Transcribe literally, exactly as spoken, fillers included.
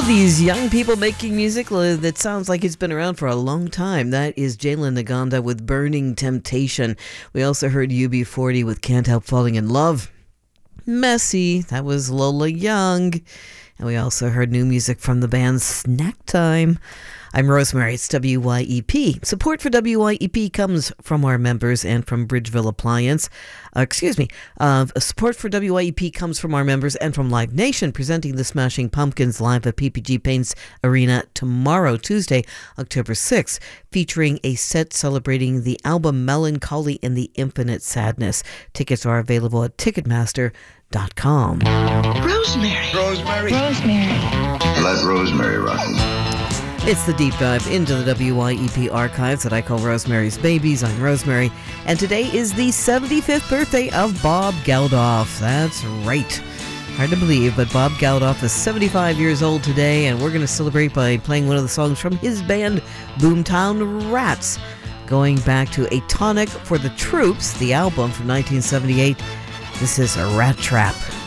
of these young people making music that sounds like it's been around for a long time. That is Jalen Naganda with Burning Temptation. We also heard U B forty with Can't Help Falling in Love. Messy, that was Lola Young. And we also heard new music from the band Snack Time. I'm Rosemary. It's W Y E P. Support for W Y E P comes from our members and from Bridgeville Appliance. Uh, excuse me. Uh, support for W Y E P comes from our members and from Live Nation, presenting the Smashing Pumpkins live at P P G Paints Arena tomorrow, Tuesday, October sixth, featuring a set celebrating the album Melancholy and the Infinite Sadness. Tickets are available at Ticketmaster dot com. Rosemary. Rosemary. Rosemary. Let Rosemary rock. It's the deep dive into the W Y E P archives that I call Rosemary's Babies. I'm Rosemary, and today is the seventy-fifth birthday of Bob Geldof. That's right. Hard to believe, but Bob Geldof is seventy-five years old today, and we're going to celebrate by playing one of the songs from his band, Boomtown Rats, going back to A Tonic for the Troops, the album from nineteen seventy-eight. This is a Rat Trap.